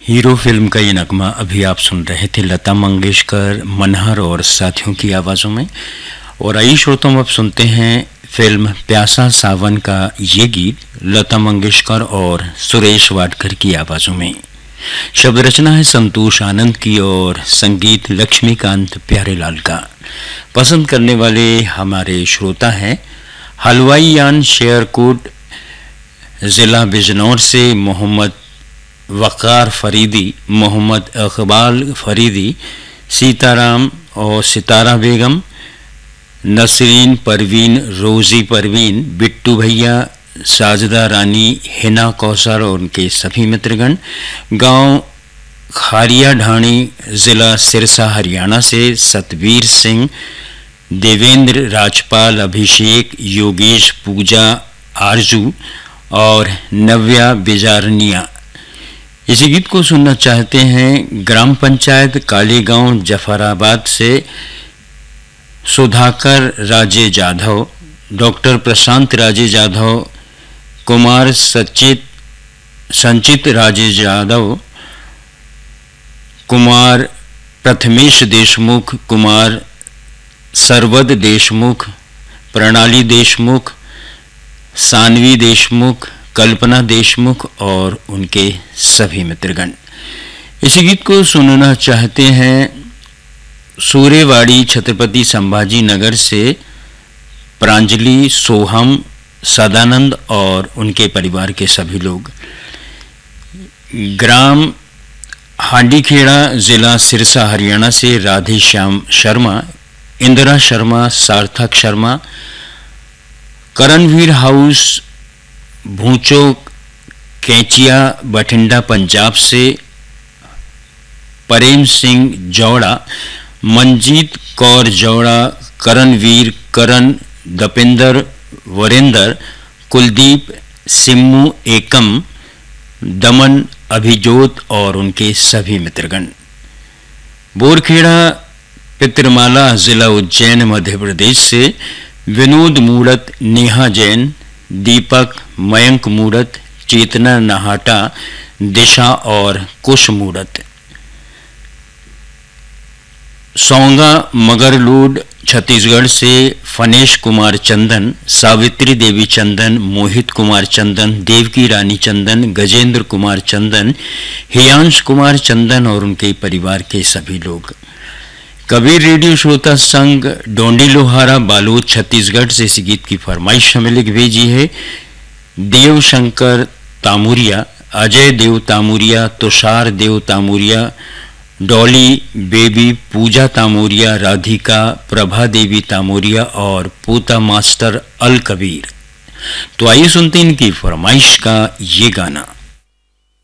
Hero film का ये नगमा अभी आप सुन रहे थे लता मंगेशकर, मनहर और साथियों की आवाज़ों में। और आइए श्रोताओं, अब सुनते हैं फिल्म प्यासा सावन का ये गीत लता मंगेशकर और सुरेश वाडकर की आवाज़ों में। शब्द रचना है संतोष आनंद की और संगीत लक्ष्मीकांत प्यारेलाल का। पसंद करने वाले हमारे श्रोता हैं हलवाईयान शेयरकोट ज़िला बिजनौर से मोहम्मद वक़ार फरीदी, मोहम्मद इकबाल फरीदी, सीताराम और सितारा बेगम, नसरीन परवीन, रोज़ी परवीन, बिट्टू भैया, साजदा रानी, हिना कौसर और उनके सभी मित्रगण। गांव खारिया ढाणी, ज़िला सिरसा हरियाणा से सतवीर सिंह, देवेंद्र, राजपाल, अभिषेक, योगेश, पूजा, आरजू और नव्या बिजारनिया इसी गीत को सुनना चाहते हैं। ग्राम पंचायत कालीगांव जफराबाद से सुधाकर राजे जाधव, डॉक्टर प्रशांत राजे जाधव, कुमार संचित राजे जाधव, कुमार प्रथमेश देशमुख, कुमार सरवद देशमुख, प्रणाली देशमुख, सानवी देशमुख, कल्पना देशमुख और उनके सभी मित्रगण। इसी गीत को सुनना चाहते हैं सूरेवाड़ी छत्रपति संभाजी नगर से प्रांजलि, सोहम, सदानंद और उनके परिवार के सभी लोग। ग्राम हांडीखेड़ा, जिला सिरसा हरियाणा से राधे श्याम शर्मा, इंदिरा शर्मा, सार्थक शर्मा, करणवीर हाउस भूचो कैंचिया बठिंडा पंजाब से प्रेम सिंह जौड़ा, मंजीत कौर जौड़ा, करणवीर, करण, दपिंदर, वरेंद्र, कुलदीप, सिम्मू एकम, दमन, अभिजोत और उनके सभी मित्रगण। बोरखेड़ा पितरमाला, जिला उज्जैन मध्य प्रदेश से विनोद मूड़त, नेहा जैन, दीपक, मयंक मूड़त, चेतना नहाटा, दिशा और कुश मूड़त। सौंगा मगरलोड छत्तीसगढ़ से फनेश कुमार चंदन, सावित्री देवी चंदन, मोहित कुमार चंदन, देवकी रानी चंदन, गजेंद्र कुमार चंदन, हियांश कुमार चंदन और उनके परिवार के सभी लोग। कबीर रेडियो श्रोता संघ डोंडी लोहारा बालोद छत्तीसगढ़ से इस गीत की फरमाइश हमें लिख भेजी है देव शंकर तामुरिया, अजय देव तामुरिया, तुषार देव तामुरिया, डॉली बेबी, पूजा तामुरिया, राधिका, प्रभा देवी तामुरिया और पोता मास्टर अल कबीर। तो आइए सुनते हैं इनकी फरमाइश का ये गाना।